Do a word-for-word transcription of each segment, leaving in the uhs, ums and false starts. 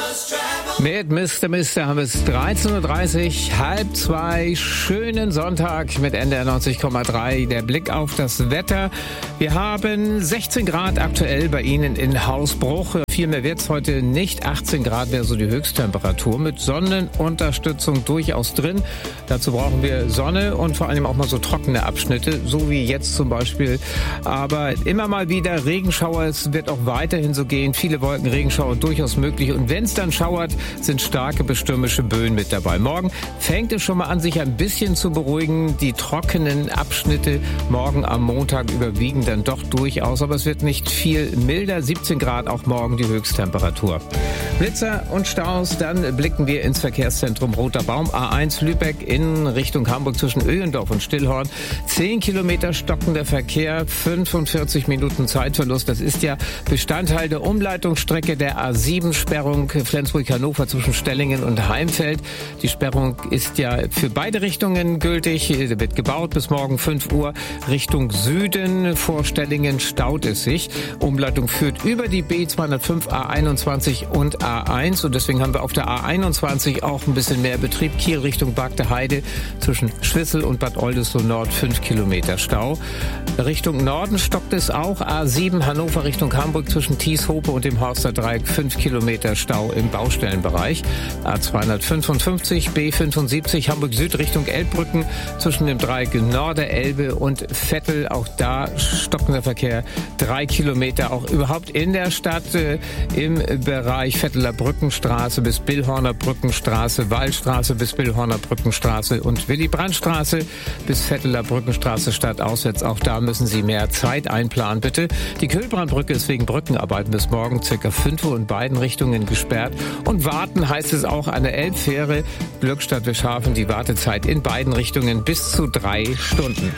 Mit Mister Mister haben wir es dreizehn Uhr dreißig, halb zwei, schönen Sonntag mit N D R neunzig Komma drei. Der Blick auf das Wetter. Wir haben sechzehn Grad aktuell bei Ihnen in Hausbruch. Viel mehr wird es heute nicht. achtzehn Grad wäre so die Höchsttemperatur. Mit Sonnenunterstützung durchaus drin. Dazu brauchen wir Sonne und vor allem auch mal so trockene Abschnitte, so wie jetzt zum Beispiel. Aber immer mal wieder Regenschauer. Es wird auch weiterhin so gehen. Viele Wolken, Regenschauer durchaus möglich. Und wenn es dann schauert, sind starke bis stürmische Böen mit dabei. Morgen fängt es schon mal an, sich ein bisschen zu beruhigen. Die trockenen Abschnitte morgen am Montag überwiegen dann doch durchaus. Aber es wird nicht viel milder. siebzehn Grad auch morgen die Höchsttemperatur. Blitzer und Staus, dann blicken wir ins Verkehrszentrum Roter Baum. A eins Lübeck in Richtung Hamburg zwischen Öhlendorf und Stillhorn. zehn Kilometer stockender Verkehr, fünfundvierzig Minuten Zeitverlust. Das ist ja Bestandteil der Umleitungsstrecke der A sieben Sperrung Flensburg-Hannover zwischen Stellingen und Heimfeld. Die Sperrung ist ja für beide Richtungen gültig. Sie wird gebaut bis morgen fünf Uhr Richtung Süden. Vor Stellingen staut es sich. Umleitung führt über die B zweihundertfünf, A einundzwanzig und A eins. Und deswegen haben wir auf der A einundzwanzig auch ein bisschen mehr Betrieb. Kiel Richtung Bagde Heide zwischen Schwissel und Bad Oldesloe Nord fünf Kilometer Stau. Richtung Norden stockt es auch. A sieben Hannover Richtung Hamburg zwischen Thieshope und dem Horster Dreieck fünf Kilometer Stau im Baustellenbereich. A zweihundertfünfundfünfzig, B fünfundsiebzig Hamburg Süd Richtung Elbbrücken zwischen dem Dreieck Norderelbe und Vettel. Auch da stockender Verkehr. Drei Kilometer auch überhaupt in der Stadt äh, im Bereich Vetteler Brückenstraße bis Billhorner Brückenstraße, Wallstraße bis Billhorner Brückenstraße und Willy-Brandt-Straße bis Vetteler Brückenstraße stadtauswärts. Auch da müssen Sie mehr Zeit einplanen, bitte. Die Kühlbrandbrücke ist wegen Brückenarbeiten bis morgen circa fünf Uhr in beiden Richtungen gesperrt. Und warten heißt es auch an der Elbfähre Glückstadt-Wischhafen. Die Wartezeit in beiden Richtungen bis zu drei Stunden.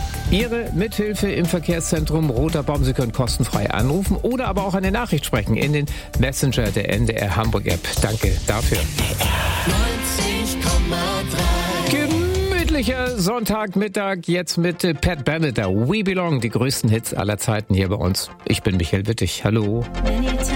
Ihre Mithilfe im Verkehrszentrum Roter Baum. Sie können kostenfrei anrufen oder aber auch eine Nachricht sprechen in den Messenger der N D R Hamburg App. Danke dafür. neunzig Komma drei Gemütlicher Sonntagmittag jetzt mit Pat Benatar. We Belong, die größten Hits aller Zeiten hier bei uns. Ich bin Michael Wittig. Hallo.